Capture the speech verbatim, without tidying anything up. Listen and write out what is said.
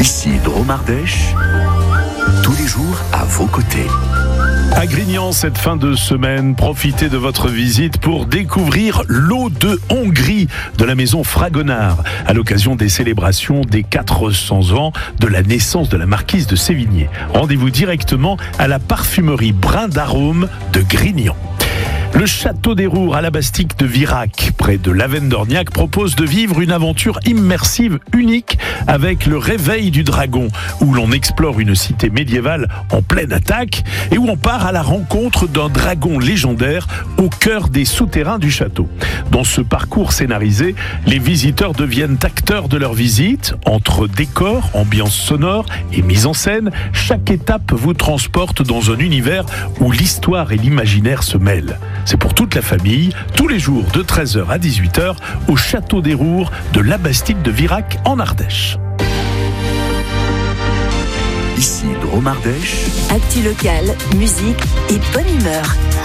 Ici Drôme Ardèche, tous les jours à vos côtés. À Grignan, cette fin de semaine, profitez de votre visite pour découvrir l'eau de Hongrie de la maison Fragonard, à l'occasion des célébrations des quatre cents ans de la naissance de la marquise de Sévigné. Rendez-vous directement à la parfumerie Brin d'Arôme de Grignan. Le château des Roures à la Bastique de Virac, près de Lavendorniac, propose de vivre une aventure immersive unique avec le Réveil du Dragon, où l'on explore une cité médiévale en pleine attaque et où on part à la rencontre d'un dragon légendaire au cœur des souterrains du château. Dans ce parcours scénarisé, les visiteurs deviennent acteurs de leur visite. Entre décors, ambiance sonore et mise en scène, chaque étape vous transporte dans un univers où l'histoire et l'imaginaire se mêlent. C'est pour toute la famille, tous les jours de treize heures à dix-huit heures, au château des Roures de la Bastique de Virac en Ardèche. Ici Drôme Ardèche. Actu locale, musique et bonne humeur.